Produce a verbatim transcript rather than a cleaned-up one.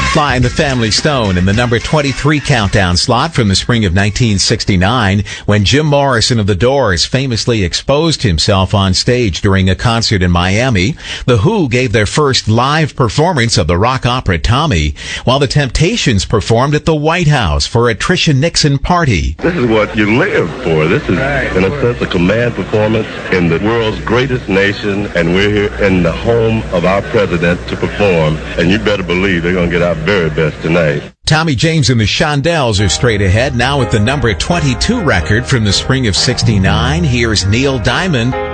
Fly in the Family Stone in the number twenty-three countdown slot from the spring of nineteen sixty-nine, when Jim Morrison of The Doors famously exposed himself on stage during a concert in Miami. The Who gave their first live performance of the rock opera Tommy, while the Temptations performed at the White House for a Tricia Nixon party. This is what you live for. This is, in a sense, a command performance in the world's greatest nation, and we're here in the home of our president to perform, and you better believe they're going to get our very best tonight. Tommy James and the Shondells are straight ahead now with the number twenty-two record from the spring of sixty-nine. Here's Neil Diamond.